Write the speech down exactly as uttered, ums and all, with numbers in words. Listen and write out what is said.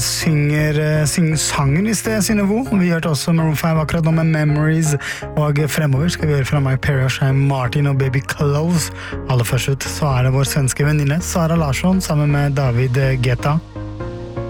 synger, synger sangen I sted, Synnøve. Vi hørte også Maroon five akkurat nå med Memories, og fremover skal vi høre fra Mike Perry og Shane Martin og Baby Close. Aller først ut så er det vår svenske venninne Sara Larsson sammen med David Guetta.